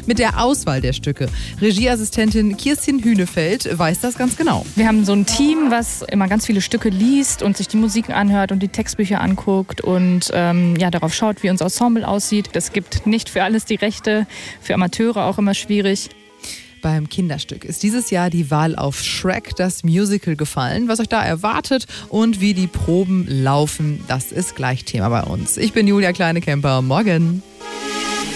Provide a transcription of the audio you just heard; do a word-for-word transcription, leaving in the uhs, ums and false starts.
mit der Auswahl der Stücke. Regieassistentin Kirstin Hünefeld weiß das ganz genau. Wir haben so ein Team, was immer ganz viele Stücke liest und sich die Musiken anhört und die Textbücher anguckt und ähm, ja, darauf schaut, wie unser Ensemble aussieht. Es gibt nicht für alles die Rechte, für Amateure auch immer schwierig. Beim Kinderstück ist dieses Jahr die Wahl auf Shrek, das Musical, gefallen. Was euch da erwartet und wie die Proben laufen, das ist gleich Thema bei uns. Ich bin Julia Kleine-Kemper. Morgen.